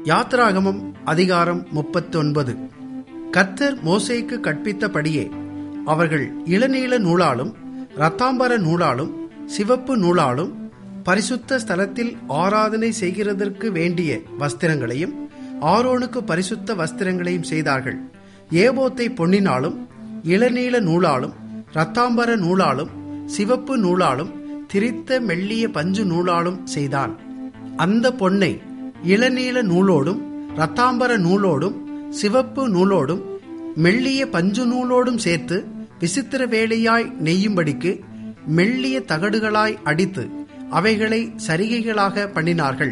யாத்ராகமம் அதிகாரம் 39. கர்த்தர் மோசேக்கு கற்பித்தபடியே அவர்கள் இளநீல நூலாலும் இரத்தாம்பர நூலாலும் சிவப்பு நூலாலும் பரிசுத்த ஸ்தலத்தில் ஆராதனை செய்கிறதற்கு வேண்டிய வஸ்திரங்களையும் ஆரோனுக்கு பரிசுத்த வஸ்திரங்களையும் செய்தார்கள். ஏபோத்தை பொன்னினாலும் இளநீல நூலாலும் இரத்தாம்பர நூலாலும் சிவப்பு நூலாலும் திரித்த மெல்லிய பஞ்சு நூலாலும் செய்தான். அந்த பொன்னை இளநீல நூலோடும் இரத்தாம்பர நூலோடும் சிவப்பு நூலோடும் மெல்லிய பஞ்சு நூலோடும் சேர்த்து விசித்திர வேலையாய் நெய்யும்படிக்கு மெல்லிய தகடுகளாய் அடித்து அவைகளை சரிகைகளாக பண்ணினார்கள்.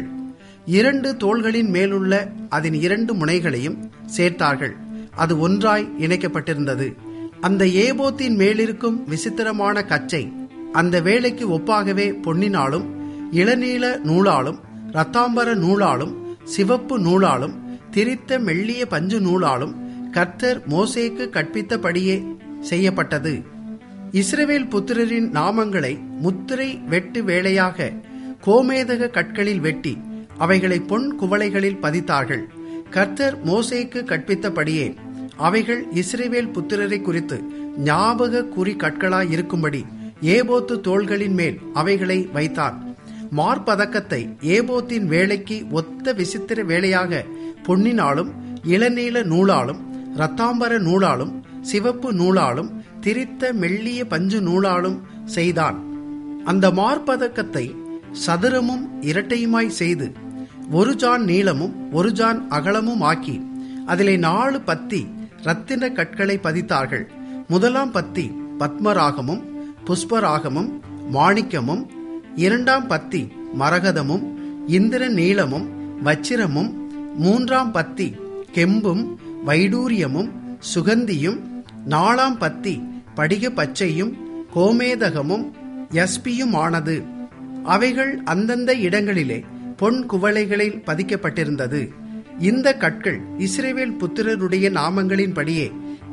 2 தோள்களின் மேலுள்ள அதன் 2 முனைகளையும் சேர்த்தார்கள். அது ஒன்றாய் இணைக்கப்பட்டிருந்தது. அந்த ஏபோத்தின் மேலிருக்கும் விசித்திரமான கச்சை அந்த வேலைக்கு ஒப்பாகவே பொன்னினாலும் இளநீல நூலாலும் இரத்தாம்பர நூலாலும் சிவப்பு நூலாலும் திரித்த மெல்லிய பஞ்சு நூலாலும் கர்த்தர் மோசேக்கு கற்பித்தபடியே செய்யப்பட்டது. இஸ்ரவேல் புத்திரரின் நாமங்களை முத்திரை வெட்டு வேலையாக கோமேதக கற்களில் வெட்டி அவைகளை பொன் குவளைகளில் பதித்தார்கள். கர்த்தர் மோசேக்கு கற்பித்தபடியே அவைகள் இஸ்ரவேல் புத்திரரை குறித்து ஞாபக குறி கற்களாய் இருக்கும்படி ஏபோத்து தோள்களின் மேல் அவைகளை வைத்தான். மார்பதக்கத்தை ஏபோத்தின் வேலைக்கு ஒத்த விசித்திர வேலையாக பொன்னினாலும் இளநீல நூலாலும் இரத்தாம்பர நூலாலும் சிவப்பு நூலாலும் திரித்த மெல்லிய பஞ்சு நூலாலும் செய்தான். அந்த மார்பதக்கத்தை சதுரமும் இரட்டையுமாய் செய்து 1 ஜான் நீளமும் 1 ஜான் அகலமும் ஆக்கி அதிலே 4 பத்தி இரத்தின கற்களை பதித்தார்கள். முதலாம் பத்தி பத்மராகமும் புஷ்பராகமும் மாணிக்கமும், 2ஆம் பத்தி மரகதமும் இந்திர நீளமும் வச்சிரமும், 3ஆம் பத்தி கெம்பும் வைடூரியமும் சுகந்தியும், 4ஆம் பத்தி படிக பச்சையும் கோமேதகமும் யஸ்பியும் ஆனது. அவைகள் அந்தந்த இடங்களிலே பொன் குவளைகளில் பதிக்கப்பட்டிருந்தது. இந்த கற்கள் இஸ்ரவேல் புத்திரருடைய நாமங்களின்படியே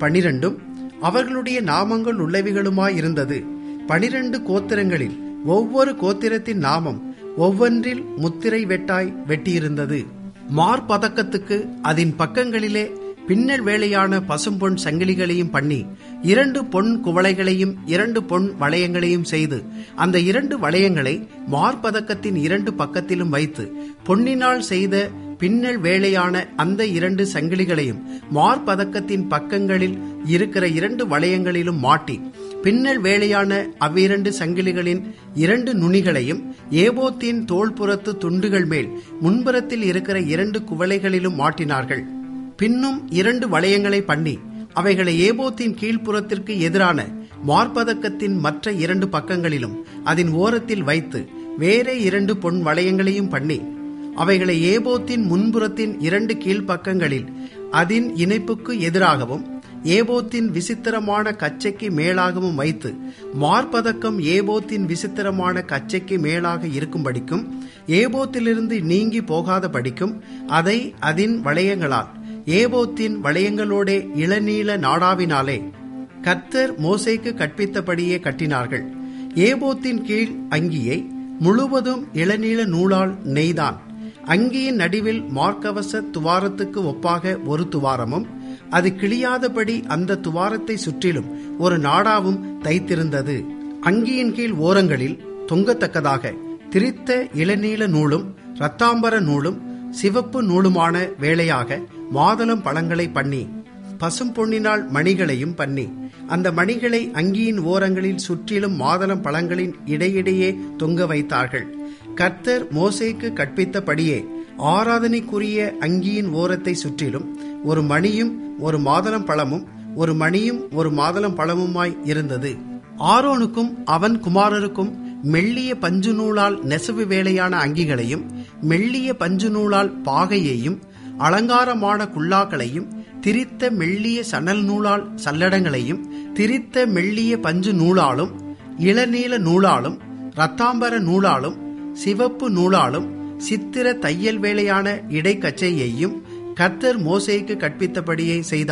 12 அவர்களுடைய நாமங்கள் உள்ளவைகளுமாயிருந்தது. 12 கோத்திரங்களில் ஒவ்வொரு கோத்திரத்தின் நாமம் ஒவ்வொன்றில் முத்திரை வெட்டாய் வெட்டியிருந்தது. மார்பதக்கத்துக்கு அதன் பக்கங்களிலே பின்னல் வேலையான பசும்பொன் சங்கிலிகளையும் பண்ணி 2 பொன் குவளைகளையும் 2 பொன் வளையங்களையும் செய்து அந்த 2 வளையங்களை மார்பதக்கத்தின் 2 பக்கத்திலும் வைத்து பொன்னினால் செய்த பின்னல் வேலையான அந்த 2 சங்கிலிகளையும் மார்பதக்கத்தின் பக்கங்களில் இருக்கிற 2 வளையங்களிலும் மாட்டி பின்னல் வேலையான அவ்விரண்டு சங்கிலிகளின் 2 நுனிகளையும் ஏபோத்தின் தோள்புறத்து துண்டுகள் மேல் முன்புறத்தில் இருக்கிற 2 குவளைகளிலும் மாட்டினார்கள். பின்னும் 2 வளையங்களை பண்ணி அவைகளை ஏபோத்தின் கீழ்ப்புறத்திற்கு எதிரான மார்பதக்கத்தின் மற்ற 2 பக்கங்களிலும் அதன் ஓரத்தில் வைத்து வேறே 2 பொன் வளையங்களையும் பண்ணி அவைகளை ஏபோத்தின் முன்புறத்தின் 2 கீழ்ப்பக்கங்களில் அதன் இணைப்புக்கு எதிராகவும் ஏபோத்தின் விசித்திரமான கச்சைக்கு மேலாகவும் வைத்து மார்பதக்கம் ஏபோத்தின் விசித்திரமான கச்சைக்கு மேலாக இருக்கும்படிக்கும் ஏபோத்திலிருந்து நீங்கி போகாத படிக்கும் அதை அதன் வளையங்களால் ஏபோத்தின் வளையங்களோட இளநீல நாடாவினாலே கர்த்தர் மோசேக்கு கற்பித்தபடியே கட்டினார்கள். ஏபோத்தின் கீழ் அங்கியை முழுவதும் இளநீல நூலால் நெய்தான். அங்கியின் நடுவில் மார்க்கவச துவாரத்துக்கு ஒப்பாக ஒரு துவாரமும் அது கிழியாதபடி அந்த துவாரத்தை சுற்றிலும் ஒரு நாடாவும் தைத்திருந்தது. அங்கியின் கீழ் ஓரங்களில் தொங்கத்தக்கதாக திரித்த இளநீல நூலும் இரத்தாம்பர நூலும் சிவப்பு நூலுமான வேலையாக மாதளம் பழங்களை பண்ணி பசும்பொன்னினால் மணிகளையும் பண்ணி அந்த மணிகளை அங்கியின் ஓரங்களில் சுற்றிலும் மாதளம் பழங்களின் இடையிடையே தொங்க வைத்தார்கள். கர்த்தர் மோசேக்கு கற்பித்தபடியே ஆராதனைக்குரிய அங்கியின் ஓரத்தை சுற்றிலும் ஒரு மணியும் ஒரு மாதளம் பழமும் ஒரு மணியும் ஒரு மாதளம் பழமுமாய் இருந்தது. ஆரோனுக்கும் அவன் குமாரருக்கும் மெல்லிய பஞ்சு நூலால் நெசவு வேலையான அங்கிகளையும் மெல்லிய பஞ்சு நூலால் பாகையையும் அலங்காரமான குல்லாக்களையும் திரித்த மெல்லிய சணல் நூலால் சல்லடங்களையும் திரித்த மெல்லிய பஞ்சு நூலாலும் இளநீல நூலாலும் இரத்தாம்பர நூலாலும் சிவப்பு நூலாலும் சித்திர தையல் வேலையான இடைக்கச்சையையும் கர்த்தர் மோசேக்கு கற்பித்தபடியே செய்தார்.